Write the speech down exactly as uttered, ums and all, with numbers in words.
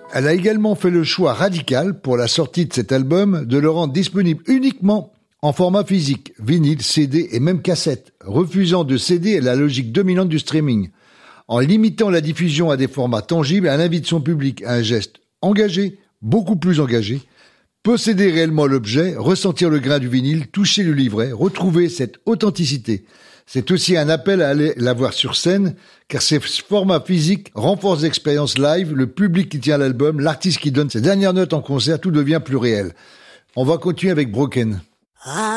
Elle a également fait le choix radical, pour la sortie de cet album, de le rendre disponible uniquement en format physique, vinyle, C D et même cassette, refusant de céder à la logique dominante du streaming. En limitant la diffusion à des formats tangibles, elle invite son public à un geste engagé, beaucoup plus engagé, posséder réellement l'objet, ressentir le grain du vinyle, toucher le livret, retrouver cette authenticité. C'est aussi un appel à aller la voir sur scène, car ces formats physiques renforcent l'expérience live, le public qui tient à l'album, l'artiste qui donne ses dernières notes en concert, tout devient plus réel. On va continuer avec Broken.